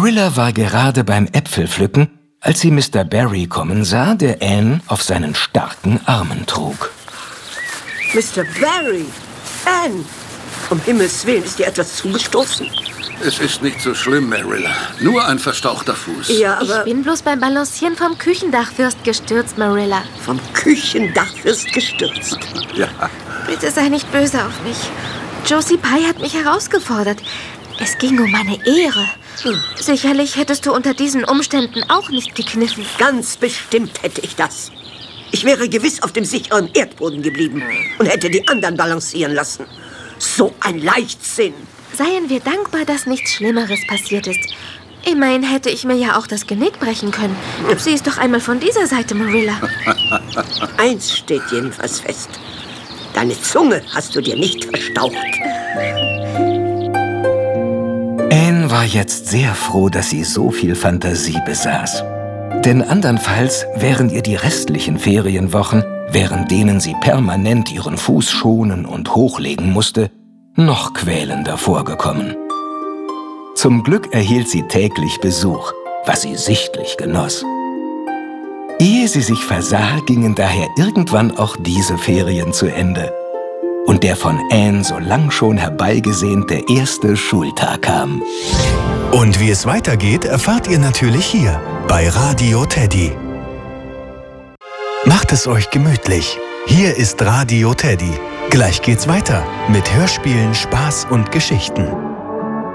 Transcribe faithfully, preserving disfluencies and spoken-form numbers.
Marilla war gerade beim Äpfelpflücken, als sie Mister Barry kommen sah, der Anne auf seinen starken Armen trug. Mister Barry! Anne! Um Himmels Willen, ist dir etwas zugestoßen? Es ist nicht so schlimm, Marilla. Nur ein verstauchter Fuß. Ja, aber... Ich bin bloß beim Balancieren vom Küchendachfürst gestürzt, Marilla. Vom Küchendachfürst gestürzt? Ja. Bitte sei nicht böse auf mich. Josie Pye hat mich herausgefordert. Es ging um meine Ehre. Hm. Sicherlich hättest du unter diesen Umständen auch nicht gekniffen. Ganz bestimmt hätte ich das. Ich wäre gewiss auf dem sicheren Erdboden geblieben und hätte die anderen balancieren lassen. So ein Leichtsinn. Seien wir dankbar, dass nichts Schlimmeres passiert ist. Immerhin hätte ich mir ja auch das Genick brechen können. Sieh es doch einmal von dieser Seite, Marilla. Eins steht jedenfalls fest. Deine Zunge hast du dir nicht verstaucht. Anne war jetzt sehr froh, dass sie so viel Fantasie besaß. Denn andernfalls wären ihr die restlichen Ferienwochen, während denen sie permanent ihren Fuß schonen und hochlegen musste, noch quälender vorgekommen. Zum Glück erhielt sie täglich Besuch, was sie sichtlich genoss. Ehe sie sich versah, gingen daher irgendwann auch diese Ferien zu Ende. Und der von Anne so lang schon herbeigesehnte erste Schultag kam. Und wie es weitergeht, erfahrt ihr natürlich hier bei Radio Teddy. Macht es euch gemütlich. Hier ist Radio Teddy. Gleich geht's weiter mit Hörspielen, Spaß und Geschichten.